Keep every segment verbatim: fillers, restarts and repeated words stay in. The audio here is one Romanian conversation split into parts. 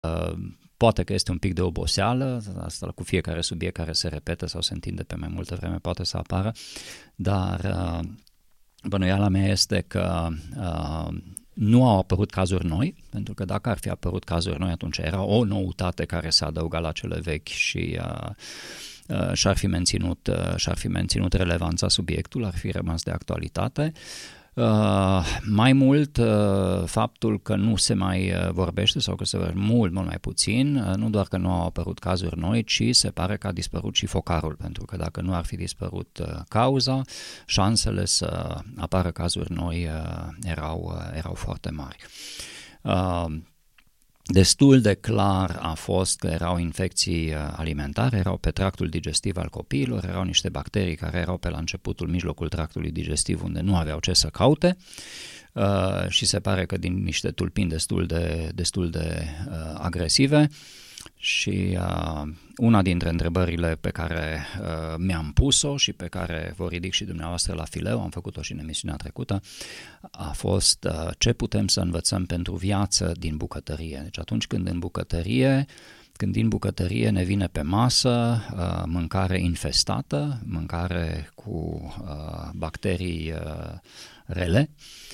Poate că este un pic de oboseală, asta cu fiecare subiect care se repetă sau se întinde pe mai multă vreme poate să apară, dar bănuiala mea este că uh, nu au apărut cazuri noi, pentru că dacă ar fi apărut cazuri noi, atunci era o noutate care se adăuga la cele vechi și uh, uh, și-ar fi menținut, uh, și-ar fi menținut relevanța subiectului, ar fi rămas de actualitate. Uh, mai mult, uh, faptul că nu se mai uh, vorbește sau că se vorbește mult, mult mai puțin, uh, nu doar că nu au apărut cazuri noi, ci se pare că a dispărut și focarul, pentru că dacă nu ar fi dispărut uh, cauza, șansele să apară cazuri noi uh, erau, uh, erau foarte mari. Uh, Destul de clar a fost că erau infecții alimentare, erau pe tractul digestiv al copiilor, erau niște bacterii care erau pe la începutul, mijlocul tractului digestiv unde nu aveau ce să caute uh, și se pare că din niște tulpini destul de, destul de uh, agresive. Și uh, una dintre întrebările pe care uh, mi-am pus-o și pe care vă ridic și dumneavoastră la fileu, am făcut-o și în emisiunea trecută, a fost uh, ce putem să învățăm pentru viață din bucătărie. Deci atunci când în bucătărie, când din bucătărie ne vine pe masă uh, mâncare infestată, mâncare cu uh, bacterii uh, rele,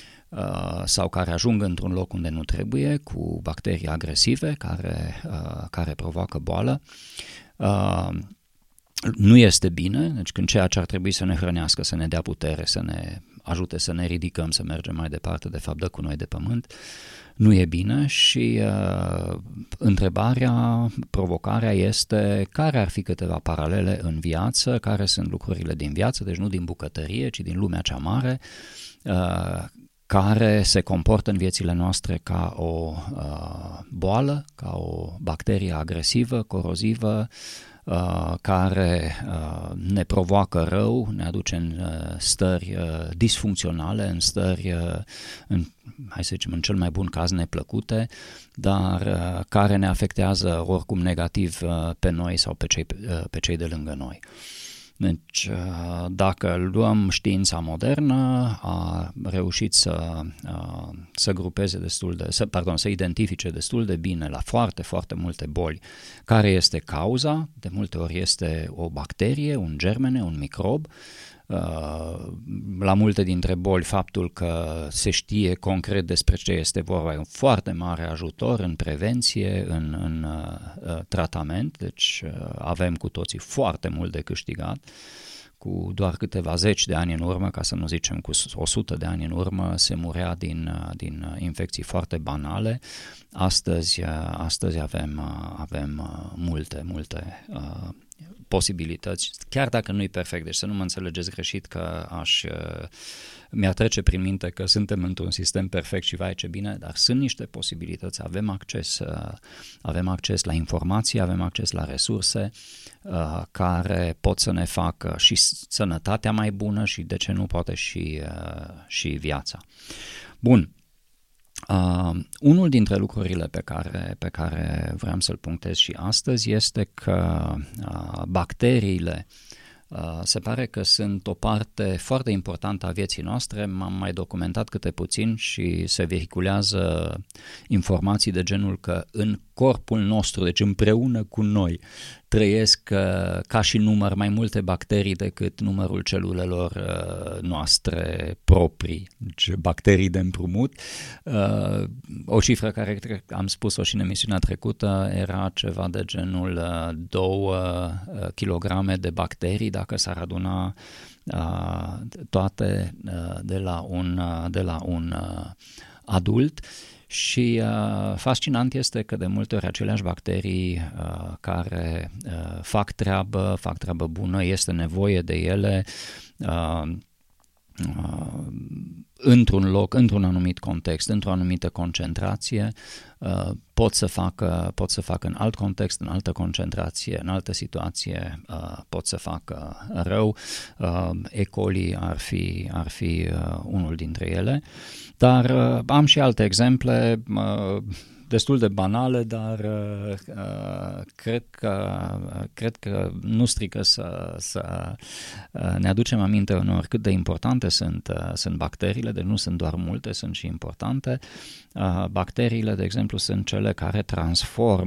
Uh, sau care ajung într-un loc unde nu trebuie, cu bacterii agresive care, uh, care provoacă boală. Uh, nu este bine, deci când ceea ce ar trebui să ne hrănească, să ne dea putere, să ne ajute să ne ridicăm, să mergem mai departe, de fapt dă cu noi de pământ, nu e bine și uh, întrebarea, provocarea este care ar fi câteva paralele în viață, care sunt lucrurile din viață, deci nu din bucătărie, ci din lumea cea mare, uh, care se comportă în viețile noastre ca o uh, boală, ca o bacterie agresivă, corozivă, uh, care uh, ne provoacă rău, ne aduce în uh, stări uh, disfuncționale, în stări, uh, în, hai să zicem, în cel mai bun caz neplăcute, dar uh, care ne afectează oricum negativ uh, pe noi sau pe cei, uh, pe cei de lângă noi. Deci, dacă luăm știința modernă, a reușit să, să grupeze destul de, să, pardon, să identifice destul de bine la foarte, foarte multe boli care este cauza. De multe ori este o bacterie, un germene, un microb. La multe dintre boli, faptul că se știe concret despre ce este vorba e un foarte mare ajutor în prevenție, în, în uh, tratament, deci uh, avem cu toții foarte mult de câștigat. Cu doar câteva zeci de ani în urmă, ca să nu zicem cu o sută de ani în urmă, se murea din, din infecții foarte banale. Astăzi, astăzi avem, avem multe, multe uh, posibilități, chiar dacă nu e perfect, deci să nu mă înțelegeți greșit că aș, mi-ar trece prin minte că suntem într-un sistem perfect și vai ce bine, dar sunt niște posibilități, avem acces, avem acces la informații, avem acces la resurse uh, care pot să ne facă și sănătatea mai bună și de ce nu poate și, uh, și viața. Bun. Uh, unul dintre lucrurile pe care, pe care vreau să-l punctez și astăzi este că uh, bacteriile uh, se pare că sunt o parte foarte importantă a vieții noastre. M-am mai documentat câte puțin și se vehiculează informații de genul că în corpul nostru, deci împreună cu noi, trăiesc uh, ca și număr mai multe bacterii decât numărul celulelor uh, noastre proprii, deci bacterii de împrumut. Uh, o cifră care am spus-o și în emisiunea trecută era ceva de genul uh, două uh, kilograme de bacterii dacă s-ar aduna uh, toate uh, de la un, uh, de la un uh, adult. Și uh, fascinant este că de multe ori aceleași bacterii uh, care uh, fac treabă, fac treabă bună, este nevoie de ele uh, uh, într-un loc, într-un anumit context, într-o anumită concentrație, uh, pot să facă, pot să facă în alt context, în altă concentrație, în altă situație, uh, pot să facă rău. Uh, E. coli ar fi, ar fi uh, unul dintre ele. Dar uh, am și alte exemple, uh, destul de banale, dar uh, cred, că, cred că nu strică să, să ne aducem aminte unor cât de importante sunt, sunt bacteriile, deci nu sunt doar multe, sunt și importante. Uh, bacteriile, de exemplu, sunt cele care transformă